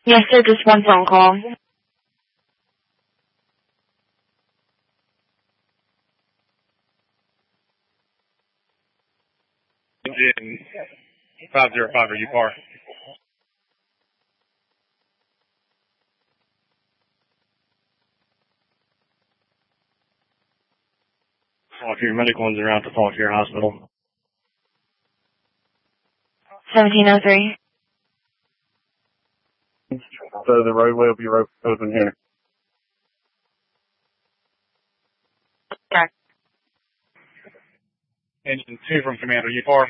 Yes, sir, just one phone call. Engine 505, are you far? Fauquier, medical ones around to Fauquier Hospital. 1703. So the roadway will be open here. Correct. Engine 2 from Commander, you far?